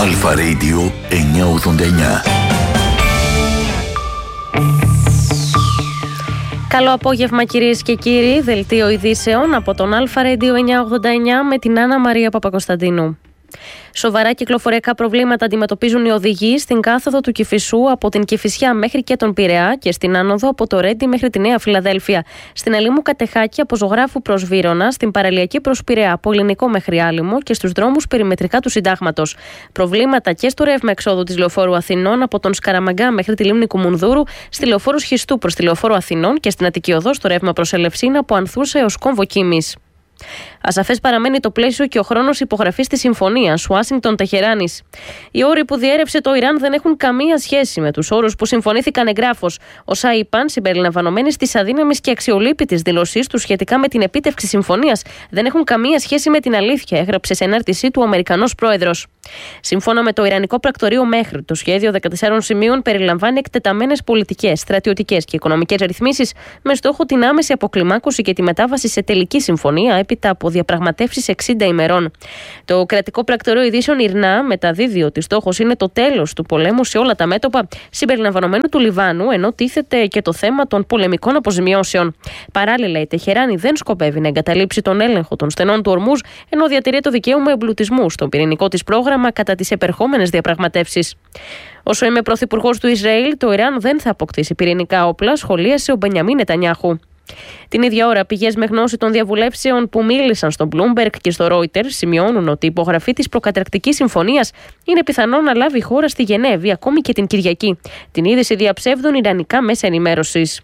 Αλφα Radio 989. Καλό απόγευμα κυρίες και κύριοι, δελτίο ειδήσεων από τον Αλφα Radio 989 με την Άννα Μαρία Παπακοσταντίνου. Σοβαρά κυκλοφοριακά προβλήματα αντιμετωπίζουν οι οδηγοί στην κάθοδο του Κηφισού από την Κηφισιά μέχρι και τον Πειραιά και στην άνοδο από το Ρέντι μέχρι τη Νέα Φιλαδέλφια. Στην Ελίμου Κατεχάκη από Ζωγράφου προς Βύρωνα, στην Παραλιακή προς Πειραιά από Ελληνικό μέχρι Άλυμο και στους δρόμους περιμετρικά του Συντάγματος. Προβλήματα και στο ρεύμα εξόδου της Λεωφόρου Αθηνών από τον Σκαραμαγκά μέχρι τη Λίμνη Κουμουνδούρου, στη Λεωφόρου Σχιστού προς τη Λεωφόρο Αθηνών και στην Αττική Οδό στο ρεύμα προς Ελευσίνα από Ανθούσα έως Κόμβο Κίμης. Ασαφές παραμένει το πλαίσιο και ο χρόνος υπογραφής της συμφωνίας Ουάσιγκτον-Τεχεράνης. Οι όροι που διέρευσε το Ιράν δεν έχουν καμία σχέση με τους όρους που συμφωνήθηκαν εγγράφως. Όσα είπαν, συμπεριλαμβανομένης της αδύναμης και αξιολύπητης δήλωσής του σχετικά με την επίτευξη συμφωνίας, δεν έχουν καμία σχέση με την αλήθεια, έγραψε σε ενάρτησή του ο Αμερικανός πρόεδρος. Σύμφωνα με το Ιρανικό πρακτορείο Μέχρι, το σχέδιο 14 σημείων περιλαμβάνει εκτεταμένες πολιτικές, στρατιωτικές και οικονομικές ρυθμίσεις με στόχο την άμεση αποκλιμάκωση και τη μετάβαση σε τελική συμφωνία έπειτα από διαπραγματεύσεις 60 ημερών. Το κρατικό πρακτορείο ειδήσεων ΙΡΝΑ μεταδίδει ότι στόχος είναι το τέλος του πολέμου σε όλα τα μέτωπα, συμπεριλαμβανομένου του Λιβάνου, ενώ τίθεται και το θέμα των πολεμικών αποζημιώσεων. Παράλληλα, η Τεχεράνη δεν σκοπεύει να εγκαταλείψει τον έλεγχο των στενών του Ορμούζ, ενώ διατηρεί το δικαίωμα εμπλουτισμού στο πυρηνικό της πρόγραμμα κατά τις επερχόμενες διαπραγματεύσεις. Όσο είμαι πρωθυπουργός του Ισραήλ, το Ιράν δεν θα αποκτήσει πυρηνικά όπλα, σχολίασε ο Μπενιαμίν Νετανιάχου. Την ίδια ώρα, πηγές με γνώση των διαβουλεύσεων που μίλησαν στο Bloomberg και στο Reuters σημειώνουν ότι η υπογραφή της προκαταρκτικής συμφωνίας είναι πιθανό να λάβει η χώρα στη Γενέβη ακόμη και την Κυριακή. Την είδηση διαψεύδουν ιρανικά μέσα ενημέρωσης.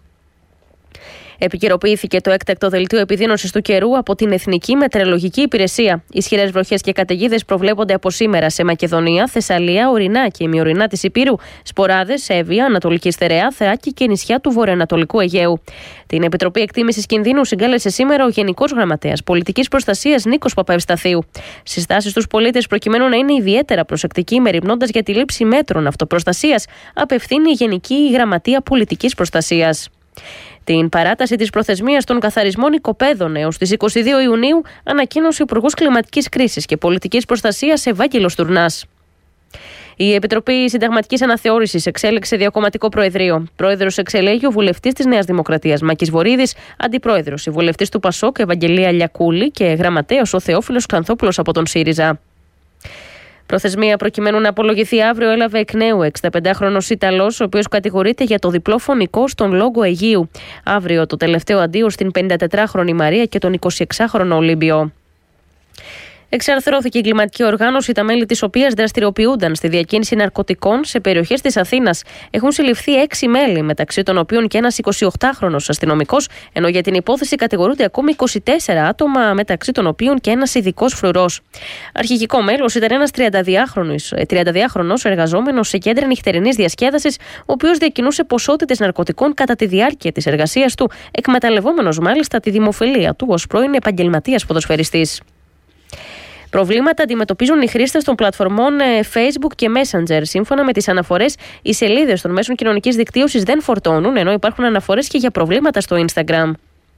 Επικαιροποιήθηκε το έκτακτο δελτίο επιδείνωσης του καιρού από την Εθνική Μετεωρολογική Υπηρεσία. Ισχυρές βροχές και καταιγίδες προβλέπονται από σήμερα σε Μακεδονία, Θεσσαλία, ορεινά και ημιορεινά της Υπήρου, Σποράδες, Εύβοια, Ανατολική Στερεά, Θράκη και νησιά του βορειοανατολικού Αιγαίου. Την Επιτροπή Εκτίμησης Κινδύνου συγκάλεσε σήμερα ο Γενικός Γραμματέας Πολιτικής Προστασίας Νίκος Παπαευσταθίου. Συστάσεις στους πολίτες προκειμένου να είναι ιδιαίτερα προσεκτικοί μεριμνώντας για τη λήψη μέτρων αυτοπροστασίας, απευθύνει η Γενική Γραμματεία Πολιτικής Προστασίας. Την παράταση της προθεσμίας των καθαρισμών οικοπαίδων έως τις 22 Ιουνίου ανακοίνωσε ο Υπουργός Κλιματικής Κρίσης και Πολιτικής Προστασίας Ευάγγελος Τουρνάς. Η Επιτροπή Συνταγματικής Αναθεώρησης εξέλεξε διακομματικό προεδρείο. Πρόεδρος εξελέγει ο βουλευτής της Νέας Δημοκρατίας Μάκης Βορίδης, αντιπρόεδρος η βουλευτής του Πασόκ Ευαγγελία Λιακούλη και γραμματέος ο Θεόφιλος Ξανθόπουλος από τον ΣΥΡΙΖΑ. Προθεσμία προκειμένου να απολογηθεί αύριο έλαβε εκ νέου 65χρονος Ιταλός, ο οποίος κατηγορείται για το διπλό φωνικό στον Λόγο Αιγείου. Αύριο το τελευταίο αντίο στην 54χρονη Μαρία και τον 26χρονο Ολύμπιο. Εξαρθρώθηκε η εγκληματική οργάνωση, τα μέλη της οποίας δραστηριοποιούνταν στη διακίνηση ναρκωτικών σε περιοχές της Αθήνας. Έχουν συλληφθεί 6 μέλη, μεταξύ των οποίων και ένας 28χρονος αστυνομικός, ενώ για την υπόθεση κατηγορούνται ακόμη 24 άτομα, μεταξύ των οποίων και ένας ειδικός φρουρός. Αρχηγικό μέλος ήταν ένας 32χρονος εργαζόμενος σε κέντρα νυχτερινής διασκέδασης, ο οποίος διακινούσε ποσότητες ναρκωτικών κατά τη διάρκεια της εργασίας του, εκμεταλλευόμενος μάλιστα τη δημοφιλία του ως πρώην επαγγελματίας ποδοσφαιριστής. Προβλήματα αντιμετωπίζουν οι χρήστες των πλατφορμών Facebook και Messenger. Σύμφωνα με τις αναφορές, οι σελίδες των μέσων κοινωνικής δικτύωσης δεν φορτώνουν, ενώ υπάρχουν αναφορές και για προβλήματα στο Instagram.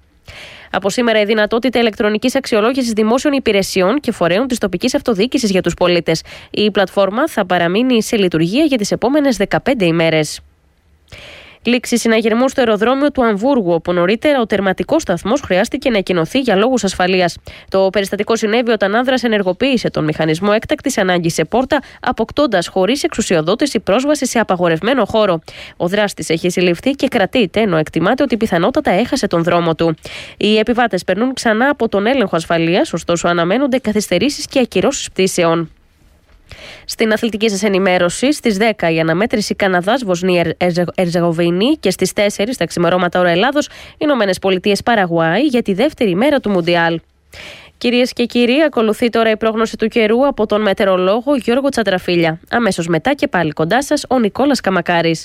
Από σήμερα, η δυνατότητα ηλεκτρονικής αξιολόγησης δημόσιων υπηρεσιών και φορέων της τοπικής αυτοδιοίκησης για τους πολίτες. Η πλατφόρμα θα παραμείνει σε λειτουργία για τις επόμενες 15 ημέρες. Λήξη συναγερμού στο αεροδρόμιο του Αμβούργου, όπου νωρίτερα ο τερματικός σταθμός χρειάστηκε να εκκοινωθεί για λόγους ασφαλείας. Το περιστατικό συνέβη όταν άνδρας ενεργοποίησε τον μηχανισμό έκτακτης ανάγκης σε πόρτα, αποκτώντας χωρίς εξουσιοδότηση πρόσβαση σε απαγορευμένο χώρο. Ο δράστης έχει συλληφθεί και κρατείται, ενώ εκτιμάται ότι πιθανότατα έχασε τον δρόμο του. Οι επιβάτες περνούν ξανά από τον έλεγχο ασφαλείας, ωστόσο αναμένονται καθυστερήσεις και ακυρώσεις πτήσεων. Στην αθλητική σας ενημέρωση, στις 10 η αναμέτρηση Καναδάς-Βοσνία Ερζεγοβίνη και στις 4 τα ξημερώματα ώρα Ελλάδος, Ηνωμένες Πολιτείες Παραγουάη για τη δεύτερη μέρα του Μουντιάλ. Κυρίες και κύριοι, ακολουθεί τώρα η πρόγνωση του καιρού από τον μετεωρολόγο Γιώργο Τσαντραφίλια. Αμέσως μετά και πάλι κοντά σας ο Νικόλας Καμακάρης.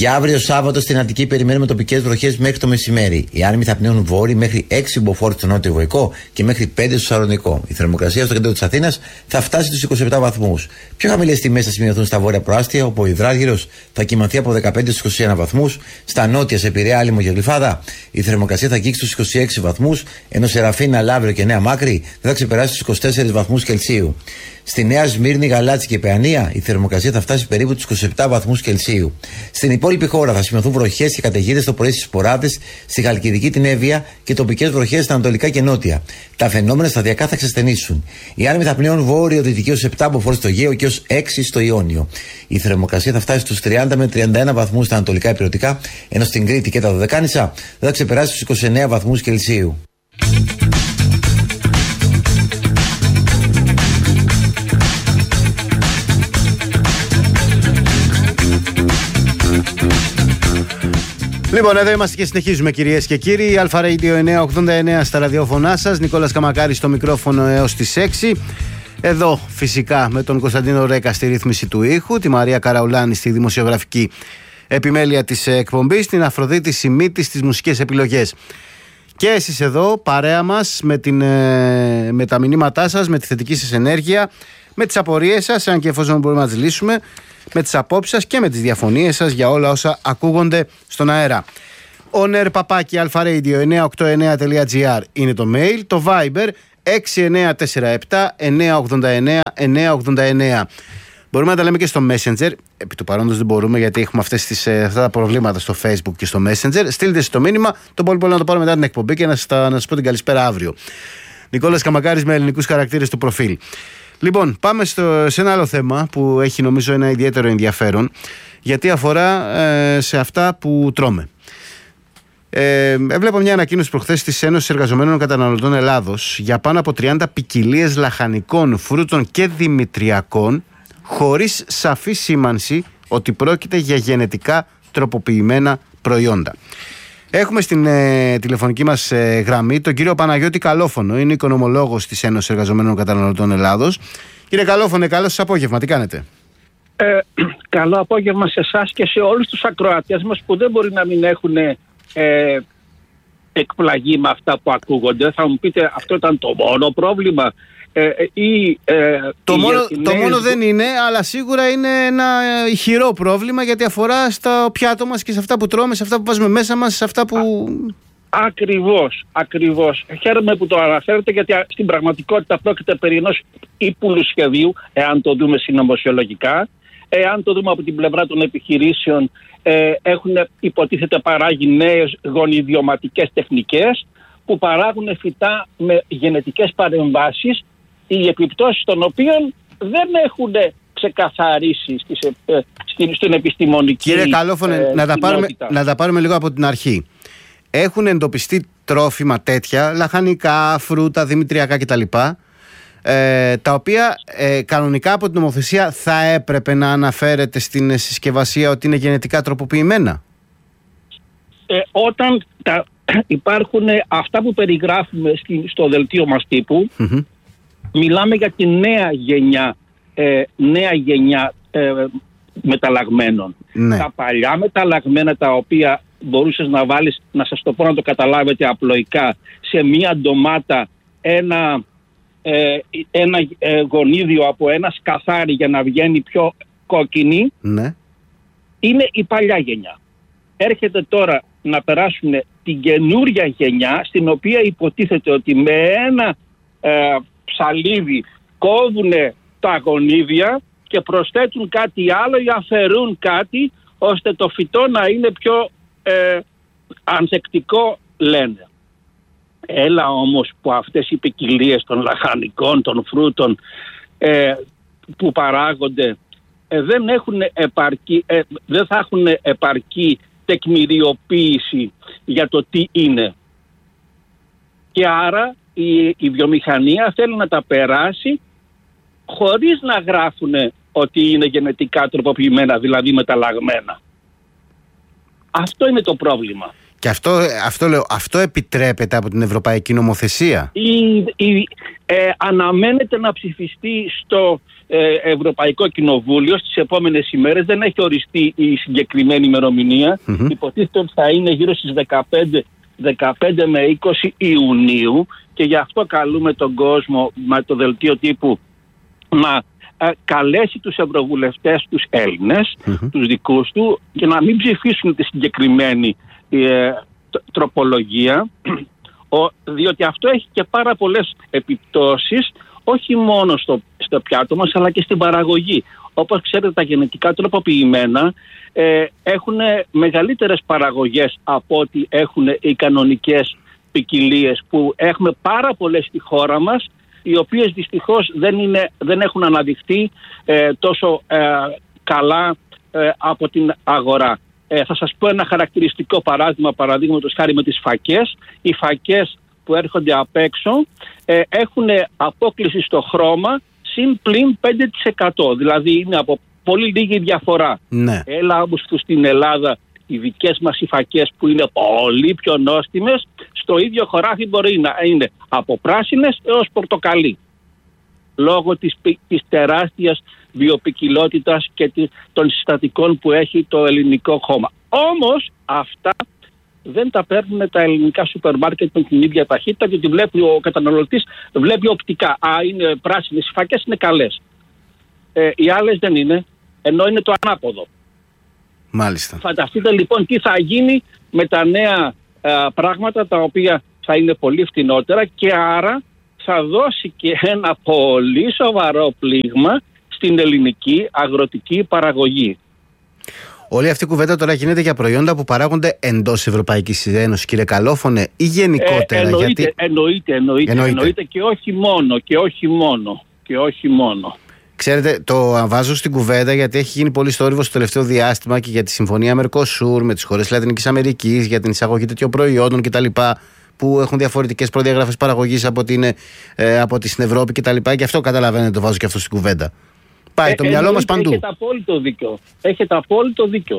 Για αύριο Σάββατο στην Αττική περιμένουμε τοπικές βροχές μέχρι το μεσημέρι. Οι άνεμοι θα πνέουν βόρειοι μέχρι 6 μποφόρ στο νότιο Βοϊκό και μέχρι 5 στο Σαλονικό. Η θερμοκρασία στο κέντρο της Αθήνας θα φτάσει στους 27 βαθμούς. Πιο χαμηλές τιμές θα σημειωθούν στα βόρεια προάστια, όπου ο υδράργυρος θα κυμανθεί από 15 στους 21 βαθμούς. Στα νότια, σε Πειραιά, Άλυμο και Γλυφάδα, η θερμοκρασία θα αγγίξει στους 26 βαθμούς, ενώ σε Ραφίνα, Λαύριο και Νέα Μάκρη δεν θα ξεπεράσει στους 24 βαθμούς Κελσίου. Στη Νέα Σμύρνη, Γαλάτσι και Παιανία η θερμοκρασία θα φτάσει περίπου τους 27 βαθμούς Κελσίου. Στην υπόλοιπη χώρα θα σημειωθούν βροχές και καταιγίδες το πρωί στις Σποράδες, στη Χαλκιδική, την Εύβοια και τοπικές βροχές στα ανατολικά και νότια. Τα φαινόμενα σταδιακά θα ξεσθενήσουν. Οι άνεμοι θα πνέουν βόρειο-δυτική ως 7 μποφόρ στο Αιγαίο και ως 6 στο Ιόνιο. Η θερμοκρασία θα φτάσει στους 30 με 31 βαθμούς στα ανατολικά ηπειρωτικά, ενώ στην Κρήτη και τα Δωδεκάνησα δεν θα ξεπεράσει στους 29 βαθμούς Κελσίου. Λοιπόν, εδώ είμαστε και συνεχίζουμε, κυρίες και κύριοι. Αλφα Radio 989 στα ραδιόφωνά σας. Νικόλας Καμακάρης στο μικρόφωνο έως τις 6. Εδώ φυσικά με τον Κωνσταντίνο Ρέκα στη ρύθμιση του ήχου, τη Μαρία Καραουλάνη στη δημοσιογραφική επιμέλεια της εκπομπής, την Αφροδίτη Σιμίτη στις μουσικές επιλογές. Και εσείς εδώ, παρέα μας, με τα μηνύματά σας, με τη θετική σας ενέργεια, με τις απορίες σας, αν και εφόσον μπορούμε να τις λύσουμε, με τις απόψεις σας και με τις διαφωνίες σας για όλα όσα ακούγονται στον αέρα. oner@alfaradio989.gr είναι το mail, το Viber 6947-989-989. Μπορούμε να τα λέμε και στο Messenger. Επί του παρόντος δεν μπορούμε, γιατί έχουμε αυτά τα προβλήματα στο Facebook και στο Messenger. Στείλτε στο μήνυμα, το πολύ να το πάρω μετά την εκπομπή και να σας πω την καλησπέρα αύριο. Νικόλας Καμακάρης με ελληνικούς χαρακτήρες στο προφίλ. Λοιπόν, πάμε σε ένα άλλο θέμα που έχει νομίζω ένα ιδιαίτερο ενδιαφέρον, γιατί αφορά σε αυτά που τρώμε. Έβλεπα μια ανακοίνωση προχθές της Ένωσης Εργαζομένων Καταναλωτών Ελλάδος για πάνω από 30 ποικιλίες λαχανικών, φρούτων και δημητριακών, χωρίς σαφή σήμανση ότι πρόκειται για γενετικά τροποποιημένα προϊόντα. Έχουμε στην τηλεφωνική μας γραμμή τον κύριο Παναγιώτη Καλόφωνο, είναι οικονομολόγος της Ένωσης Εργαζομένων Καταναλωτών Ελλάδος. Κύριε Καλόφωνο, καλό σας απόγευμα, τι κάνετε? Καλό απόγευμα σε εσάς και σε όλους τους ακροατές μας που δεν μπορεί να μην έχουν εκπλαγεί με αυτά που ακούγονται. Θα μου πείτε, αυτό ήταν το μόνο πρόβλημα? Το μόνο δεν είναι, αλλά σίγουρα είναι ένα ηχηρό πρόβλημα, γιατί αφορά στο πιάτο μας και σε αυτά που τρώμε, σε αυτά που βάζουμε μέσα μας, σε αυτά που... Ακριβώς. Χαίρομαι που το αναφέρετε, γιατί στην πραγματικότητα πρόκειται περί ενός ύπουλου σχεδίου, εάν το δούμε συνωμοσιολογικά. Εάν το δούμε από την πλευρά των επιχειρήσεων, έχουν υποτίθεται παράγει νέες γονιδιωματικές τεχνικές που παράγουν φυτά με γενετικές παρεμβάσεις, οι επιπτώσεις των οποίων δεν έχουν ξεκαθαρίσει στην επιστημονική. Κύριε Καλόφωνε, να τα πάρουμε λίγο από την αρχή. Έχουν εντοπιστεί τρόφιμα τέτοια, λαχανικά, φρούτα, δημητριακά κτλ., τα οποία κανονικά από την νομοθεσία θα έπρεπε να αναφέρεται στην συσκευασία ότι είναι γενετικά τροποποιημένα. Όταν υπάρχουν αυτά που περιγράφουμε στο δελτίο μας τύπου, μιλάμε για τη νέα γενιά μεταλλαγμένων. Ναι. Τα παλιά μεταλλαγμένα, τα οποία μπορούσες να βάλεις, να σας το πω να το καταλάβετε απλοϊκά, σε μία ντομάτα ένα γονίδιο από ένα σκαθάρι για να βγαίνει πιο κόκκινη, ναι, είναι η παλιά γενιά. Έρχεται τώρα να περάσουν την καινούρια γενιά, στην οποία υποτίθεται ότι με ένα ψαλίδι κόβουν τα γονίδια και προσθέτουν κάτι άλλο ή αφαιρούν κάτι, ώστε το φυτό να είναι πιο ανθεκτικό, λένε. Έλα όμως που αυτές οι ποικιλίες των λαχανικών, των φρούτων που παράγονται δεν θα έχουν επαρκή τεκμηριοποίηση για το τι είναι. Και άρα η βιομηχανία θέλει να τα περάσει χωρίς να γράφουν ότι είναι γενετικά τροποποιημένα, δηλαδή μεταλλαγμένα. Αυτό είναι το πρόβλημα. Και αυτό επιτρέπεται από την Ευρωπαϊκή Νομοθεσία? Αναμένεται να ψηφιστεί στο Ευρωπαϊκό Κοινοβούλιο στις επόμενες ημέρες. Δεν έχει οριστεί η συγκεκριμένη ημερομηνία. Υποτίθεται ότι θα είναι γύρω στις 15 με 20 Ιουνίου και γι' αυτό καλούμε τον κόσμο με το δελτίο τύπου να καλέσει τους ευρωβουλευτές, τους Έλληνες, τους δικούς του, και να μην ψηφίσουν τη συγκεκριμένη τροπολογία, διότι αυτό έχει και πάρα πολλές επιπτώσεις, όχι μόνο στο πιάτο μας αλλά και στην παραγωγή. Όπως ξέρετε, τα γενετικά τροποποιημένα έχουν μεγαλύτερες παραγωγές από ό,τι έχουν οι κανονικές ποικιλίες που έχουμε πάρα πολλές στη χώρα μας, οι οποίες δυστυχώς δεν έχουν αναδειχθεί τόσο καλά από την αγορά. Θα σας πω ένα χαρακτηριστικό παράδειγμα, παραδείγματος χάρη με τις φακές. Οι φακές που έρχονται απ' έξω έχουν απόκλιση στο χρώμα συν πλην 5%. Δηλαδή είναι από πολύ λίγη διαφορά. Ναι. Έλα όμως που στην Ελλάδα οι δικές μας οι φακές που είναι πολύ πιο νόστιμες, στο ίδιο χωράφι μπορεί να είναι από πράσινες έως πορτοκαλί. Λόγω της τεράστιας βιοποικιλότητας και των συστατικών που έχει το ελληνικό χώμα. Όμως αυτά δεν τα παίρνουν τα ελληνικά σούπερ μάρκετ με την ίδια ταχύτητα, γιατί βλέπει ο καταναλωτής, βλέπει οπτικά. Είναι πράσινες οι φακές, είναι καλές. Οι άλλες δεν είναι, ενώ είναι το ανάποδο. Μάλιστα. Φανταστείτε λοιπόν τι θα γίνει με τα νέα πράγματα, τα οποία θα είναι πολύ φτηνότερα και άρα θα δώσει και ένα πολύ σοβαρό πλήγμα στην ελληνική αγροτική παραγωγή. Όλη αυτή η κουβέντα τώρα γίνεται για προϊόντα που παράγονται εντός Ευρωπαϊκής Ένωσης, κύριε Καλόφωνε, ή γενικότερα? Εννοείται και όχι μόνο. Ξέρετε, το βάζω στην κουβέντα γιατί έχει γίνει πολύ θόρυβος στο τελευταίο διάστημα και για τη συμφωνία Μερκοσούρ με τις χώρες Λατινικής Αμερικής για την εισαγωγή τέτοιων προϊόντων κτλ. Που έχουν διαφορετικές προδιαγραφές παραγωγής από την Ευρώπη κτλ. Και αυτό καταλαβαίνετε, το βάζω και αυτό στην κουβέντα. Πάει το μυαλό μας παντού. Έχετε απόλυτο δίκιο.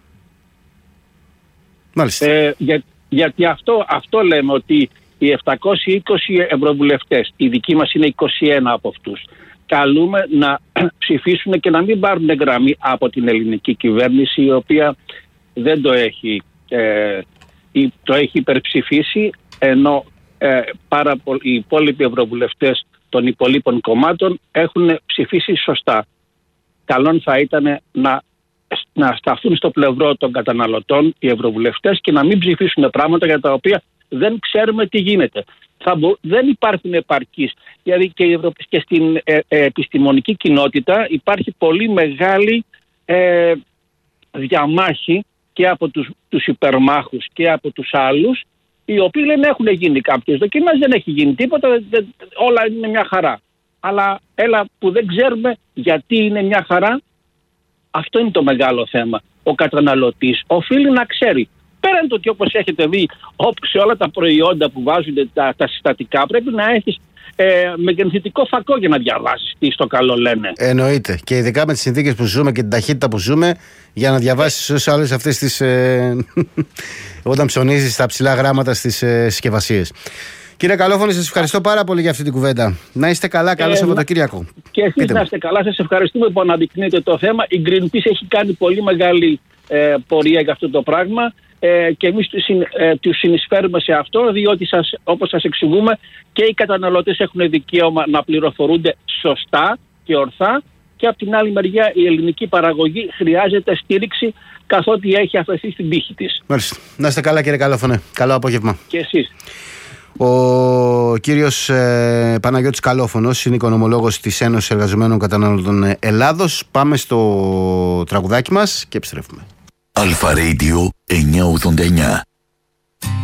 Μάλιστα. Γιατί αυτό λέμε, ότι οι 720 ευρωβουλευτές, οι δικοί μας είναι 21 από αυτούς, καλούμε να ψηφίσουν και να μην πάρουν γραμμή από την ελληνική κυβέρνηση, η οποία δεν το έχει υπερψηφίσει, ενώ οι υπόλοιποι ευρωβουλευτές των υπολείπων κομμάτων έχουν ψηφίσει σωστά. Καλόν θα ήταν να σταθούν στο πλευρό των καταναλωτών οι ευρωβουλευτές και να μην ψηφίσουν πράγματα για τα οποία δεν ξέρουμε τι γίνεται. Δεν υπάρχουν επαρκείς. Δηλαδή και στην επιστημονική κοινότητα υπάρχει πολύ μεγάλη διαμάχη και από τους υπερμάχους και από τους άλλους, οι οποίοι λένε έχουν γίνει κάποιες δοκιμές, δεν έχει γίνει τίποτα, όλα είναι μια χαρά. Αλλά που δεν ξέρουμε γιατί είναι μια χαρά, αυτό είναι το μεγάλο θέμα. Ο καταναλωτής οφείλει να ξέρει. Πέραν το ότι, όπως έχετε δει, σε όλα τα προϊόντα που βάζουν τα συστατικά, πρέπει να έχεις μεγενθητικό φακό για να διαβάσεις τι στο καλό λένε. Εννοείται. Και ειδικά με τις συνθήκες που ζούμε και την ταχύτητα που ζούμε, για να διαβάσεις όσες άλλες αυτές τις όταν ψωνίζεις τα ψηλά γράμματα στις συσκευασίες. Κύριε Καλόφωνη, σας ευχαριστώ πάρα πολύ για αυτή την κουβέντα. Να είστε καλά, καλό Σαββατοκύριακο. Και εσείς να είστε καλά, σας ευχαριστούμε που αναδεικνύετε το θέμα. Η Greenpeace έχει κάνει πολύ μεγάλη πορεία για αυτό το πράγμα και εμείς τους συνεισφέρουμε σε αυτό, διότι όπως σας εξηγούμε, και οι καταναλωτές έχουν δικαίωμα να πληροφορούνται σωστά και ορθά, και από την άλλη μεριά η ελληνική παραγωγή χρειάζεται στήριξη, καθότι έχει αφαιθεί στην τύχη της. Μάλιστα. Να είστε καλά, κύριε Καλόφωνε. Καλό απόγευμα. Και εσείς. Ο κύριος Παναγιώτης Καλόφωνος είναι οικονομολόγος της Ένωσης Εργαζομένων Καταναλωτών Ελλάδος. Πάμε στο τραγουδάκι μας και επιστρέφουμε. Αλφα Radio 989.